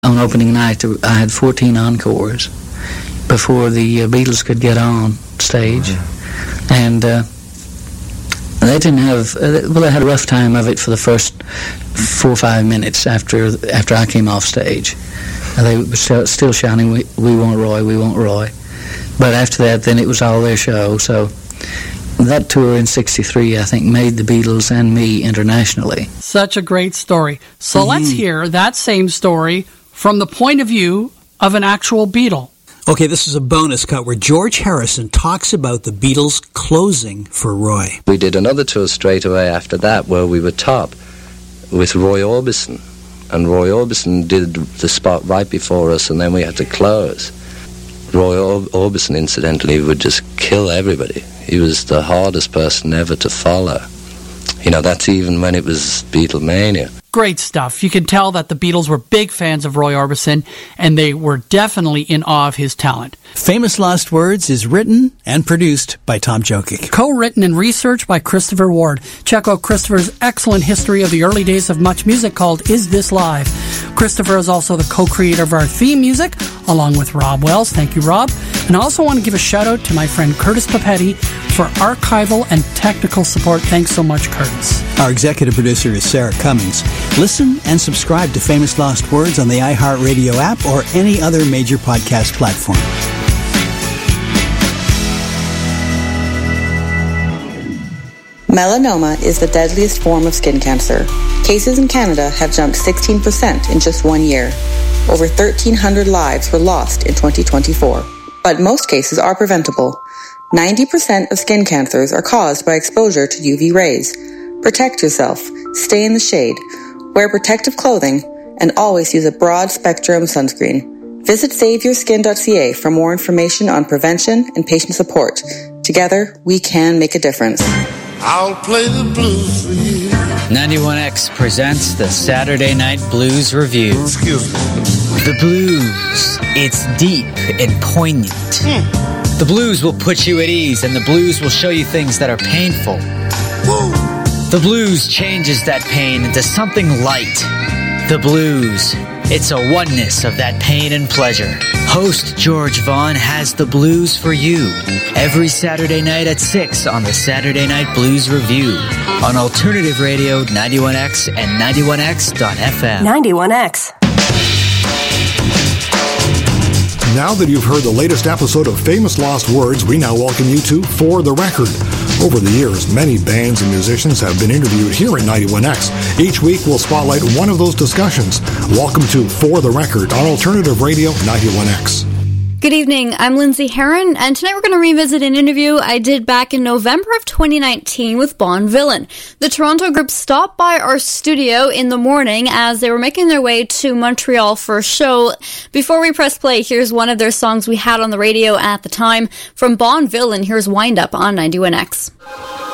On opening night, I had 14 encores before the Beatles could get on stage. Mm-hmm. And they didn't have, they had a rough time of it for the first 4 or 5 minutes after I came off stage. They were still shouting, we want Roy, we want Roy. But after that, then it was all their show. So that tour in '63, I think, made the Beatles and me internationally. Such a great story. So let's hear that same story from the point of view of an actual Beatle. Okay, this is a bonus cut where George Harrison talks about the Beatles closing for Roy. We did another tour straight away after that where we were top with Roy Orbison. And Roy Orbison did the spot right before us, and then we had to close. Roy Orbison, incidentally, would just kill everybody. He was the hardest person ever to follow. You know, that's even when it was Beatlemania. Great stuff. You can tell that the Beatles were big fans of Roy Orbison, and they were definitely in awe of his talent. Famous Last Words is written and produced by Tom Jokic. Co-written and researched by Christopher Ward. Check out Christopher's excellent history of the early days of Much Music called Is This Live? Christopher is also the co-creator of our theme music, along with Rob Wells. Thank you, Rob. And I also want to give a shout-out to my friend Curtis Papetti for archival and technical support. Thanks so much, Curtis. Our executive producer is Sarah Cummings. Listen and subscribe to Famous Lost Words on the iHeartRadio app or any other major podcast platform. Melanoma is the deadliest form of skin cancer. Cases in Canada have jumped 16% in just 1 year. Over 1,300 lives were lost in 2024. But most cases are preventable. 90% of skin cancers are caused by exposure to UV rays. Protect yourself, stay in the shade, wear protective clothing, and always use a broad-spectrum sunscreen. Visit SaveYourSkin.ca for more information on prevention and patient support. Together, we can make a difference. I'll play the blues for you. 91X presents the Saturday Night Blues Review. Excuse me. The blues. It's deep and poignant. The blues will put you at ease, and the blues will show you things that are painful. Woo. The blues changes that pain into something light. The blues. It's a oneness of that pain and pleasure. Host George Vaughn has the blues for you every Saturday night at 6 on the Saturday Night Blues Review on Alternative Radio 91X and 91X.FM. 91X. Now that you've heard the latest episode of Famous Lost Words, we now welcome you to For the Record. Over the years, many bands and musicians have been interviewed here at 91X. Each week, we'll spotlight one of those discussions. Welcome to For the Record on Alternative Radio 91X. Good evening, I'm Lindsay Herron, and tonight we're going to revisit an interview I did back in November of 2019 with Bon Villain. The Toronto group stopped by our studio in the morning as they were making their way to Montreal for a show. Before we press play, here's one of their songs we had on the radio at the time. From Bon Villain, here's Wind Up on 91X.